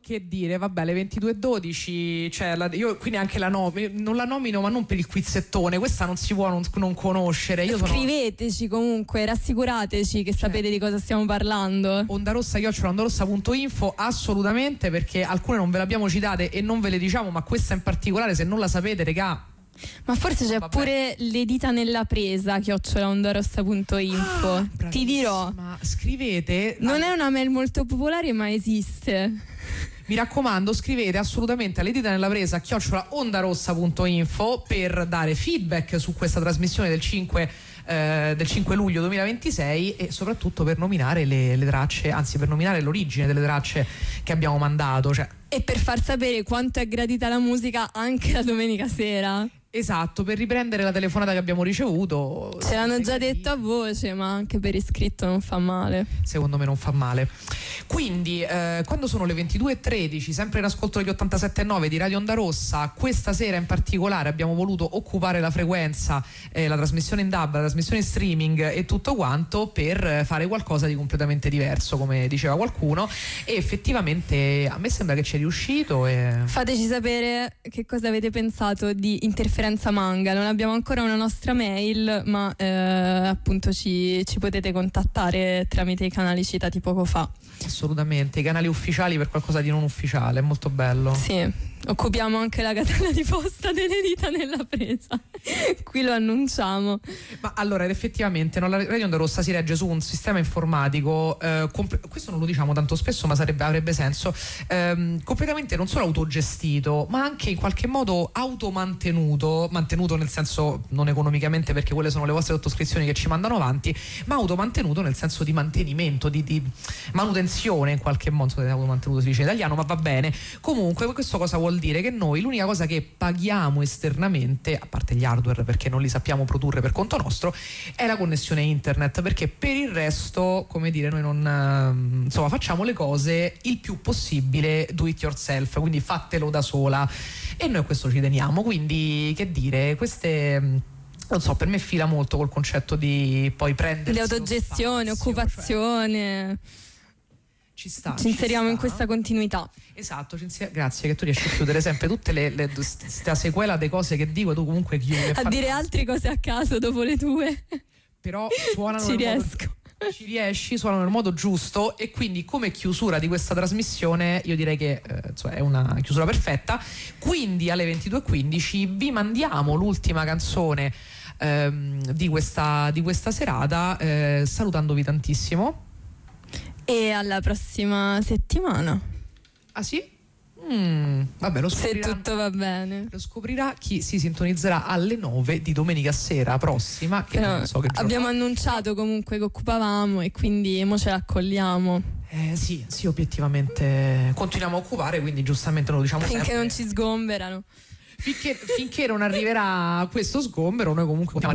che dire, vabbè, le 22:12, cioè io quindi anche non la nomino, ma non per il quizzettone, questa non si può non conoscere. Scriveteci comunque, rassicurateci che sapete di cosa stiamo parlando. ondarossa@ondarossa.info, assolutamente, perché alcune non ve le abbiamo citate e non ve le diciamo, ma questa in particolare, se non la sapete, regà. Ma forse c'è pure le dita nella presa @ondarossa.info. Ti dirò, scrivete. Non è una mail molto popolare, ma esiste. Mi raccomando, scrivete assolutamente alle dita nella presa @ondarossa.info per dare feedback su questa trasmissione del 5 luglio 2026 e soprattutto per nominare le tracce, anzi per nominare l'origine delle tracce che abbiamo mandato, e per far sapere quanto è gradita la musica anche la domenica sera. Esatto, per riprendere la telefonata che abbiamo ricevuto. Ce l'hanno già detto a voce, ma anche per iscritto non fa male. Secondo me non fa male. Quindi quando sono le 22:13, sempre in ascolto degli 87.9 di Radio Onda Rossa, questa sera in particolare abbiamo voluto occupare la frequenza, la trasmissione in DAB, la trasmissione in streaming e tutto quanto, per fare qualcosa di completamente diverso, come diceva qualcuno, e effettivamente a me sembra che ci è riuscito. Fateci sapere che cosa avete pensato di Interferenza Manga. Non abbiamo ancora una nostra mail, ma appunto ci potete contattare tramite i canali citati poco fa. Assolutamente, i canali ufficiali per qualcosa di non ufficiale, è molto bello. Sì, occupiamo anche la catena di posta delle dita nella presa. Qui lo annunciamo. Ma allora, effettivamente, la Radio Onda Rossa si regge su un sistema informatico, questo non lo diciamo tanto spesso, ma avrebbe senso, completamente non solo autogestito, ma anche in qualche modo automantenuto nel senso non economicamente, perché quelle sono le vostre sottoscrizioni che ci mandano avanti, ma automantenuto nel senso di mantenimento, di manutenzione in qualche modo. Non so se automantenuto si dice in italiano, ma va bene. Comunque, questo cosa vuol dire? Che noi l'unica cosa che paghiamo esternamente, a parte gli hardware perché non li sappiamo produrre per conto nostro, è la connessione internet, perché per il resto, come dire, noi non facciamo le cose il più possibile do it yourself, quindi fatelo da sola, e noi a questo ci teniamo. Quindi, che dire, queste, non so, per me fila molto col concetto di poi prendere di autogestione, occupazione, ci inseriamo in questa continuità. Esatto, grazie, che tu riesci a chiudere sempre tutte questa sequela delle cose che dico, tu comunque chiudi a dire altre cose a caso dopo le tue, però suonano ci riesci, suonano nel modo giusto, e quindi come chiusura di questa trasmissione io direi che è una chiusura perfetta. Quindi alle 22:15 vi mandiamo l'ultima canzone di questa serata, salutandovi tantissimo. E alla prossima settimana. Ah sì? Vabbè, lo scoprirà. Se tutto va bene. Lo scoprirà chi si sintonizzerà alle 9 di domenica sera prossima. Che non so che abbiamo annunciato comunque che occupavamo, e quindi mo ce la accolliamo. Sì, obiettivamente continuiamo a occupare, quindi giustamente lo diciamo finché sempre. Non ci sgomberano. Finché non arriverà questo sgombero, noi comunque